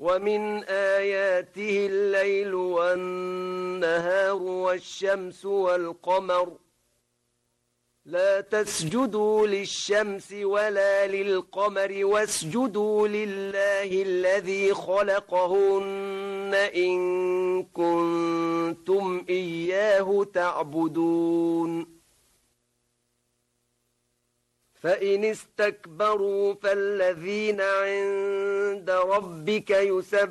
ومن آياته الليل والنهار والشمس والقمر لا تسجدوا للشمس ولا للقمر واسجدوا لله الذي خلقهن إن كنتم إياه تعبدون فإن استكبروا فالذين عند ربك يسبحون